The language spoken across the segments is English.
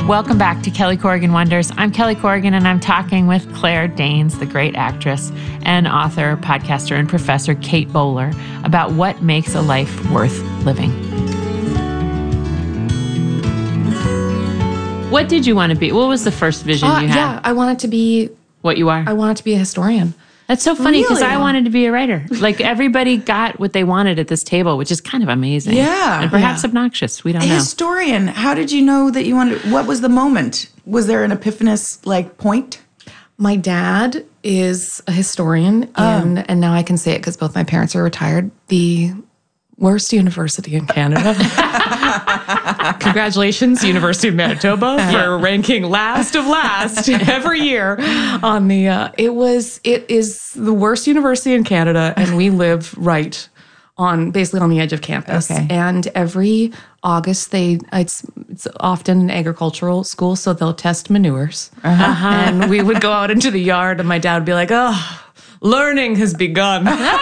Welcome back to Kelly Corrigan Wonders. I'm Kelly Corrigan, and I'm talking with Claire Danes, the great actress and author, podcaster, and professor Kate Bowler about what makes a life worth living. What did you want to be? What was the first vision you had? Yeah, I wanted to be... What you are? I wanted to be a historian. That's so funny because Really? I wanted to be a writer. Like everybody got what they wanted at this table, which is kind of amazing. Yeah. And perhaps obnoxious. We don't A know. historian, how did you know that you wanted, what was the moment? Was there an epiphanous point? My dad is a historian, and now I can say it because both my parents are retired. The worst university in Canada. Congratulations, University of Manitoba, for ranking last of last every year on the. It is the worst university in Canada, and we live basically on the edge of campus. Okay. And every August, it's often an agricultural school, so they'll test manures. And we would go out into the yard, and my dad would be like, "Oh, learning has begun."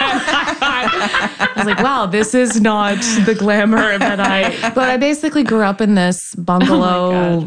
I was like, wow, this is not the glamour that But I basically grew up in this bungalow,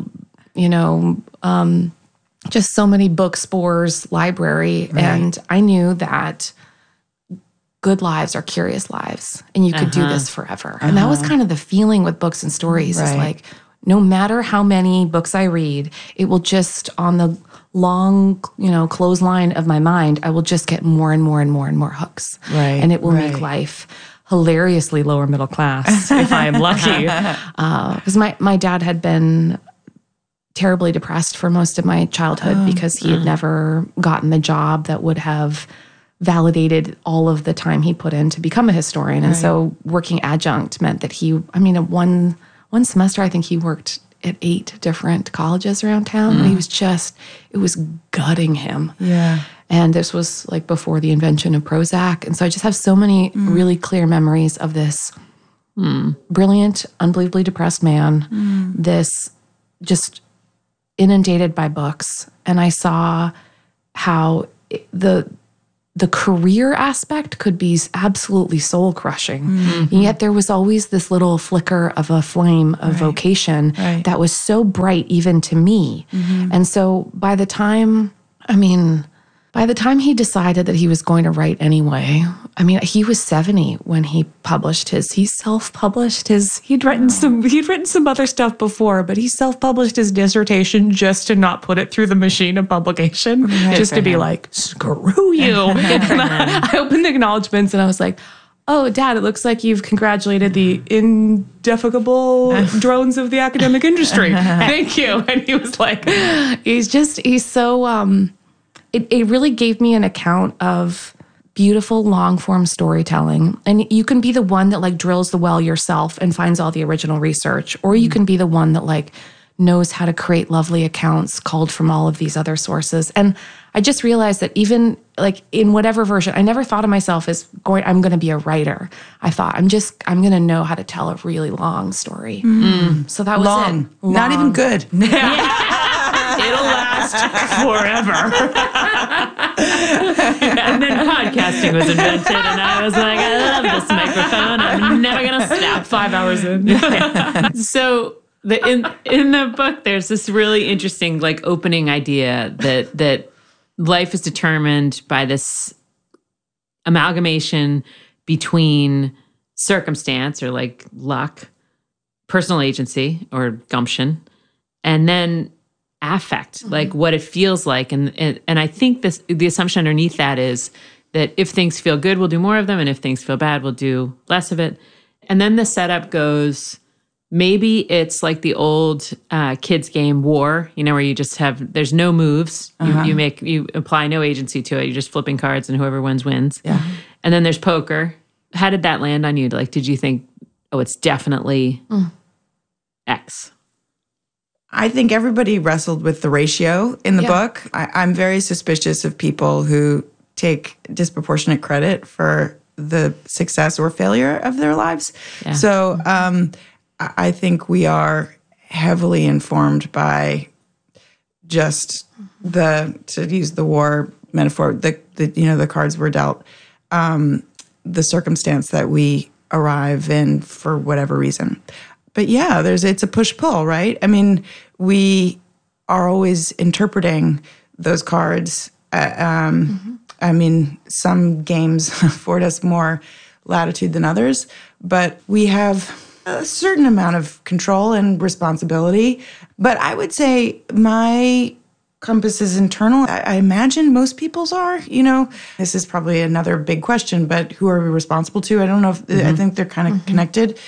just so many book spores, library. Right. And I knew that good lives are curious lives, and you could do this forever. And that was kind of the feeling with books and stories. Is like, no matter how many books I read, it will just, on the long, clothesline of my mind, I will just get more and more and more and more hooks. Right. And it will make life hilariously lower middle class if I am lucky. Because my dad had been terribly depressed for most of my childhood because he had never gotten the job that would have validated all of the time he put in to become a historian. And so working adjunct meant that one semester, I think he worked at 8 different colleges around town. And it was gutting him. Yeah. And this was like before the invention of Prozac. And so I just have so many really clear memories of this brilliant, unbelievably depressed man, this just inundated by books. And I saw how the career aspect could be absolutely soul-crushing. And yet there was always this little flicker of a flame of vocation that was so bright even to me. And so by the time he decided that he was going to write anyway, he was 70 when he self-published his, he'd written some other stuff before, but he self-published his dissertation just to not put it through the machine of publication, just to be like, screw you. And I opened the acknowledgments and I was like, oh, Dad, it looks like you've congratulated the indefatigable drones of the academic industry. Thank you. And he was like, he's so, it really gave me an account of beautiful long-form storytelling. And you can be the one that drills the well yourself and finds all the original research, or you can be the one that knows how to create lovely accounts culled from all of these other sources. And I just realized that even in whatever version, I never thought of myself as I'm going to be a writer. I thought I'm going to know how to tell a really long story. So that was long. it. Long. Not even good. It'll last forever. And then podcasting was invented, and I was like, I love this microphone. I'm never going to stop. 5 hours in. So in the book, there's this really interesting opening idea that life is determined by this amalgamation between circumstance or luck, personal agency or gumption, and then affect, what it feels like. And I think the assumption underneath that is that if things feel good, we'll do more of them. And if things feel bad, we'll do less of it. And then the setup goes, maybe it's like the old kids game War, where you just there's no moves. You apply no agency to it. You're just flipping cards and whoever wins. Yeah. And then there's poker. How did that land on you? Did you think, oh, it's definitely X? I think everybody wrestled with the ratio in the book. I'm very suspicious of people who take disproportionate credit for the success or failure of their lives. Yeah. So I think we are heavily informed by just to use the war metaphor, the cards were dealt, the circumstance that we arrive in for whatever reason. But yeah, it's a push-pull, right? we are always interpreting those cards. I mean, some games afford us more latitude than others, but we have a certain amount of control and responsibility. But I would say my compass is internal. I imagine most people's are, This is probably another big question, but who are we responsible to? I don't know if, I think they're kind of connected.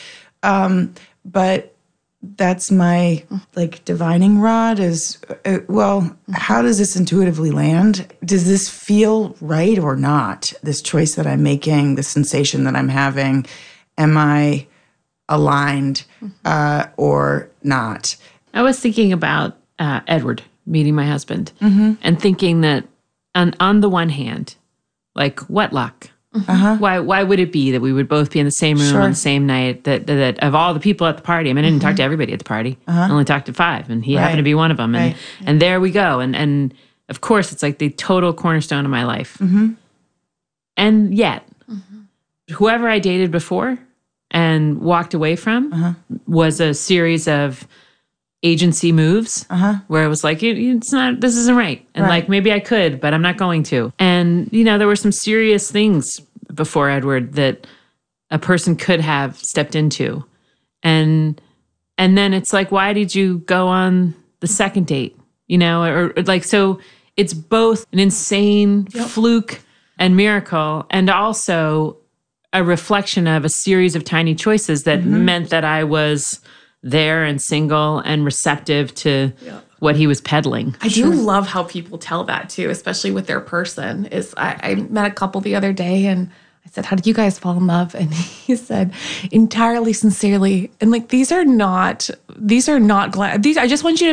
But that's my divining rod is, how does this intuitively land? Does this feel right or not? This choice that I'm making, the sensation that I'm having, am I aligned or not? I was thinking about Edward meeting my husband and thinking that on the one hand, what luck? Why would it be that we would both be in the same room on the same night, that of all the people at the party, I mean, I didn't talk to everybody at the party. I only talked to 5, and he happened to be one of them. And there we go. And of course, it's the total cornerstone of my life. And yet, whoever I dated before and walked away from was a series of agency moves where it was it's not, this isn't right. And maybe I could, but I'm not going to. And, there were some serious things before Edward that a person could have stepped into. And then it's why did you go on the second date? So it's both an insane fluke and miracle, and also a reflection of a series of tiny choices that meant that I was there and single and receptive to what he was peddling. I do love how people tell that too, especially with their person. I met a couple the other day and I said, how did you guys fall in love? And he said, entirely sincerely. And these are not I just want you to